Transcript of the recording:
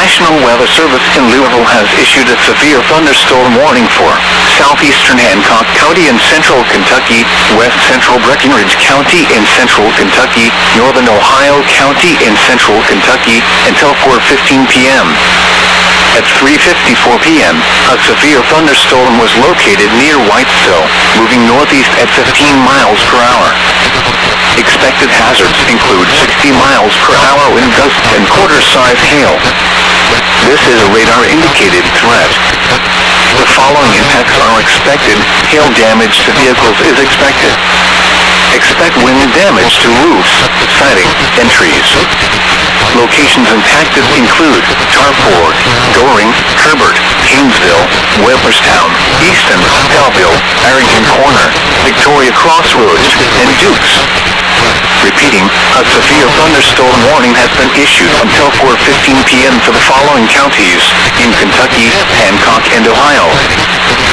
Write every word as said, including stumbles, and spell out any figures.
National Weather Service in Louisville has issued a severe thunderstorm warning for southeastern Hancock County in central Kentucky, west central Breckinridge County in central Kentucky, northern Ohio County in central Kentucky, until four fifteen p m At three fifty-four p m, a severe thunderstorm was located near Whitesville, moving northeast at fifteen miles per hour. Expected hazards include sixty miles per hour wind gusts and quarter-size hail. This is a radar-indicated threat. The following impacts are expected. Hail damage to vehicles is expected. Expect wind damage to roofs, siding, and trees. Locations impacted include Tarford, Goring, Herbert, Haynesville, Weberstown, Easton, Belleville, Arrington Corner, Victoria Crossroads, and Dukes. Repeating, a severe thunderstorm warning has been issued until four fifteen p m for the following counties in Kentucky, Hancock, and Ohio.